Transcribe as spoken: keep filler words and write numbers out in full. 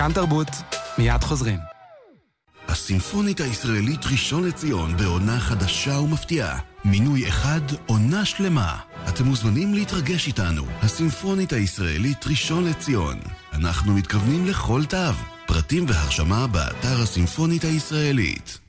כאן תרבות, מיד חוזרים. הסימפונית הישראלית ראשון לציון בעונה חדשה ומפתיעה. מינוי אחד, עונה שלמה. אתם מוזמנים להתרגש איתנו. הסימפונית הישראלית ראשון לציון. אנחנו מתכוונים לכל תו. פרטים והרשמה באתר הסימפונית הישראלית.